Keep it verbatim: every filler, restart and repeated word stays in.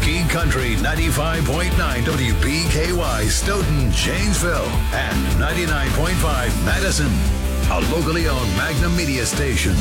Talking Country ninety-five point nine W B K Y Stoughton, Janesville, and ninety-nine point five Madison. A locally owned Magnum Media station.